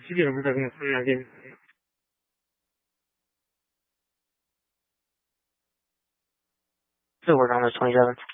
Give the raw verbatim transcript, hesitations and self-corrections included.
十点不是在跟你说两件。这会儿让他重一下。